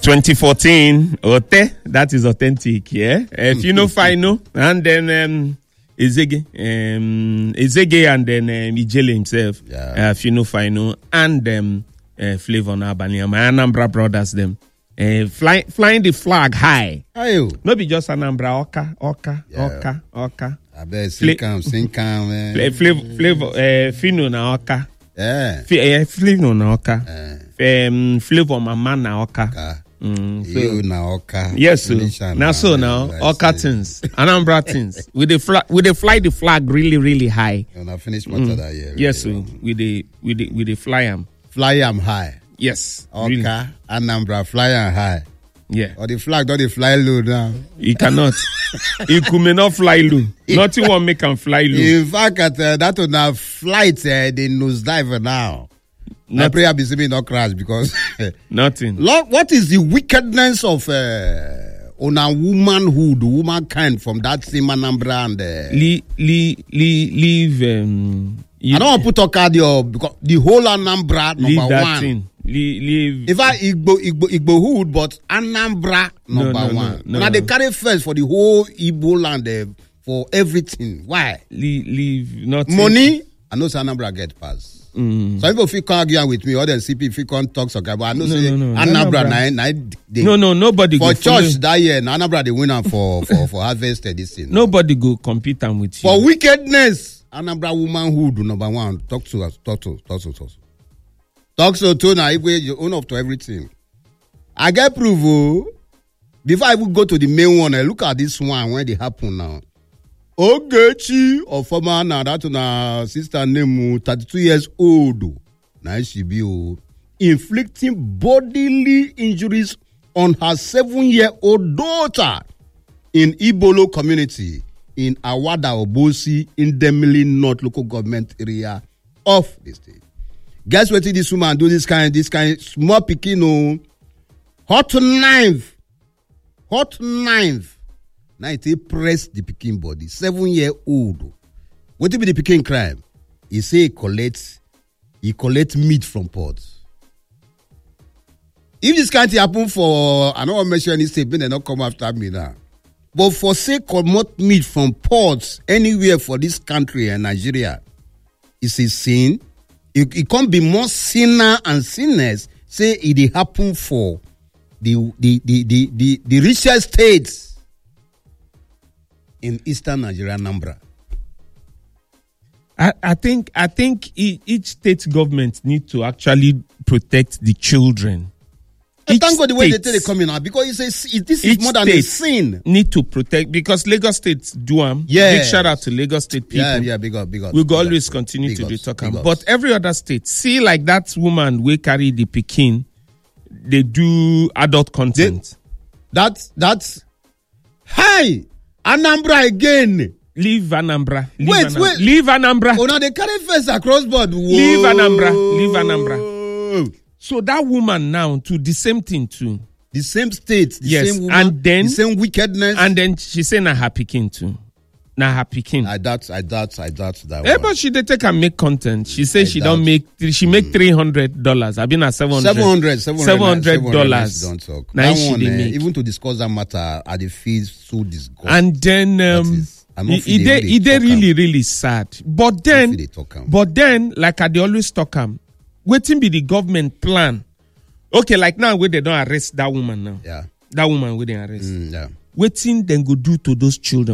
2014, Ote, that is authentic, yeah. Fino Final, and then Ezege and then Ijele himself, Fino Final, and Flavor Nabani, my Anambra brothers, them flying the flag high. No be just Anambra, Oka. I bet sing calm, man. Flavor, Fino na Oka. Flavor na Oka. Flavor Mama na Oka. You na Oka. Yes, sir. Now so now Oka things, Anambra things. We they fly the flag really high. And I finished much of that year. Yes, sir. We they fly them. Fly them high. Yes. Oka, really. Anambra, fly them high. Yeah. Or the flag, don't they fly low now? He cannot. He could may not fly low. Nothing will make him fly low. In fact, that on our flight, they nosedive now. I pray I be seeing no crash because nothing. Lord, what is the wickedness of on a womanhood, womankind from that same Anambra and leave. I don't want to put a cardio because the whole Anambra leave number that one. Thing. Leave. If I Igbo hood, but Anambra number one. Now they carry first for the whole Igbo land for everything. Why? Leave nothing. Money. I know Anambra get pass. Some people feel can't argue with me, or then CP if you can't talk so but I know say Anambra nobody for go church that year. Anambra the winner for harvest this thing. Nobody go compete with you. For wickedness, Anambra womanhood number one. Talk to us. Talk so too now. If you own up to everything, I get proof. Before I would go to the main one, I look at this one when they happen now. Ogechi or former now that na sister name 32 years old. Now she be inflicting bodily injuries on her 7-year-old daughter in Ibolo community in Awada Obosi in Demili North local government area of the state. Guess what this woman do this kind small pikin hot knife. Now it press the pikin body. 7-year-old. What be the pikin crime? He say he collect meat from pots. If this can't happen for, I don't want to mention any statement, they not come after me now. But for say comot meat from pots anywhere for this country and Nigeria, it's a sin. It can't be more sinner and sinners. Say it happen for the richest states in Eastern Nigeria, Anambra. I think each state government need to actually protect the children. Thank God the way they tell they come in now because this is more than a sin. Need to protect because Lagos State do them. Yes. Big shout out to Lagos State people. Yeah, big up. We go always continue to do talk. But every other state, see like that woman we carry the pikin, they do adult content. That's hi. Anambra again. Leave Anambra. Wait. Leave Anambra. Oh, now they carry first across board. Whoa. Leave Anambra. So that woman now to the same thing too. The same state. The same woman. And then the same wickedness. And then she say na her pikin too. Na her pikin. I doubt that. But she dey take and make content. She say she don't make. She make $300. I've been at $700. $700. Don't talk. Now that one, make. Even to discuss that matter, I dey feel so disgusted. And then it really sad. But then, like I dey always talk waiting be the government plan. Okay, like now where they don't arrest that woman now. Yeah. That woman where they arrest. Yeah. Waiting then go do to those children.